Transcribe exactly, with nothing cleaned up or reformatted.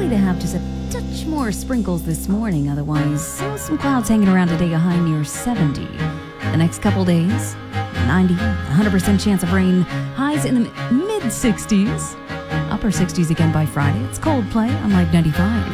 likely to have just a touch more sprinkles this morning. Otherwise, so some clouds hanging around today, a high near seventy. The next couple days, ninety, one hundred percent chance of rain. Highs in the mid sixties. Upper sixties again by Friday. It's Coldplay on Live ninety-five.